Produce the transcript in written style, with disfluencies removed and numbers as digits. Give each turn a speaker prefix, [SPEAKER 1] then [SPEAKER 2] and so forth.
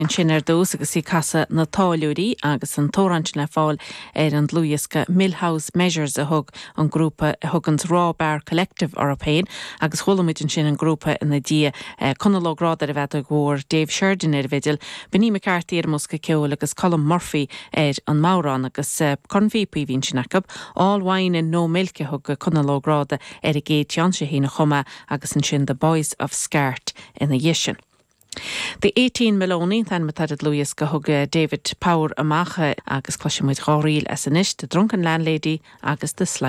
[SPEAKER 1] An sin dós agus í casa na táiliúí agus an tóraint le fáil an dlúiasca Millhouse Measures a thug an grúpa thugans Raw Bar Collective European agus cholamid an sin an grúpa ina dia conalógráda a bheith a ghór Dave Sheridan bhidil Benny McCarthy musca ceol agus Colm Murphy an Mauran agus convípi hín sinacab all wine and no milk thug conalógráda a géad Janse hína chuma agus an sin the Boys of Scart ina dhéisisin. The 18 Maloney then matad Louis go hug David Power amacha agus cloisimuid ráíil as an isis, the drunken landlady agus the